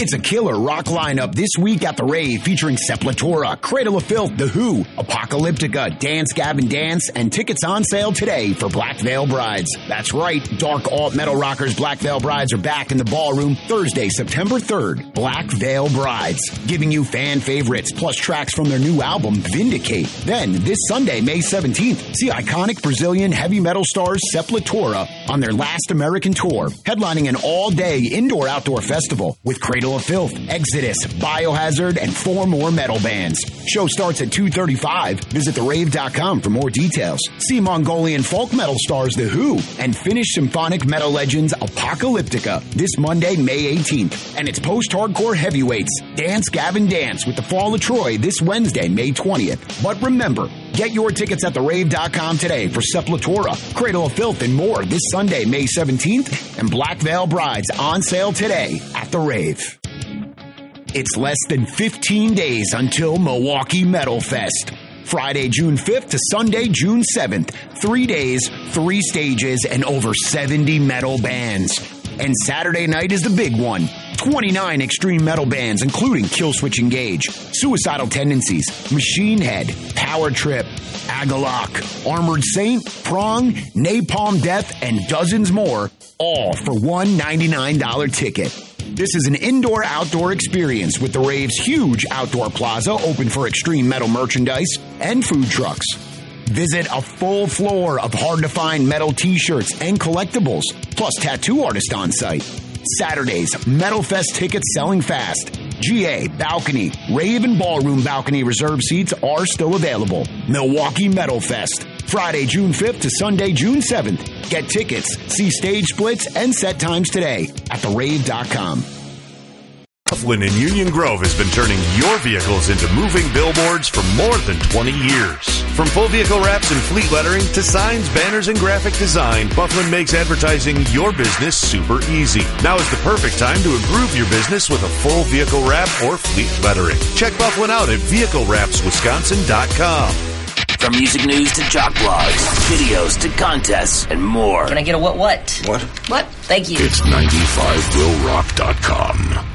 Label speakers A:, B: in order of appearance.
A: It's a killer rock lineup this week at the Rave featuring Sepultura, Cradle of Filth, The Who, Apocalyptica, Dance Gavin Dance, and tickets on sale today for Black Veil Brides. That's right, dark alt-metal rockers Black Veil Brides are back in the ballroom Thursday, September 3rd. Black Veil Brides, giving you fan favorites plus tracks from their new album, Vindicate. Then, this Sunday, May 17th, see iconic Brazilian heavy metal stars Sepultura on their last American tour, headlining an all-day indoor-outdoor festival with Cradle of Filth, Exodus, Biohazard, and 4 more metal bands. Show starts at 2:35. Visit therave.com for more details. See Mongolian folk metal stars The Who and Finnish symphonic metal legends Apocalyptica this Monday, May 18th. And it's post-hardcore heavyweights Dance Gavin Dance with the Fall of Troy this Wednesday, May 20th. But remember, get your tickets at therave.com today for Sepultura, Cradle of Filth, and more this Sunday, May 17th, and Black Veil Brides on sale today at The Rave. It's less than 15 days until Milwaukee Metal Fest. Friday, June 5th to Sunday, June 7th. 3 days, 3 stages, and over 70 metal bands. And Saturday night is the big one. 29 extreme metal bands, including Killswitch Engage, Suicidal Tendencies, Machine Head, Power Trip, Agalok, Armored Saint, Prong, Napalm Death, and dozens more, all for one $99 ticket. This is an indoor-outdoor experience with the Rave's huge outdoor plaza open for extreme metal merchandise and food trucks. Visit a full floor of hard-to-find metal t-shirts and collectibles, plus tattoo artist on site. Saturdays, Metal Fest tickets selling fast. GA, balcony, rave, and ballroom balcony reserve seats are still available. Milwaukee Metal Fest. Friday, June 5th to Sunday, June 7th. Get tickets, see stage splits, and set times today at therave.com.
B: Bufflin in Union Grove has been turning your vehicles into moving billboards for more than 20 years. From full vehicle wraps and fleet lettering to signs, banners, and graphic design, Bufflin makes advertising your business super easy. Now is the perfect time to improve your business with a full vehicle wrap or fleet lettering. Check Bufflin out at vehiclewrapswisconsin.com.
C: From music news to jock blogs, videos to contests, and more.
D: Can I get a what?
E: What?
D: What? Thank you.
F: It's 95willrock.com.